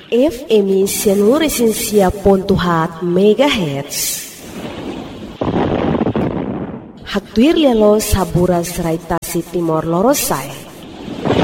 FM 106.7 MHz. Haktuir lelo sabura serai Tasik Timor Lorosai.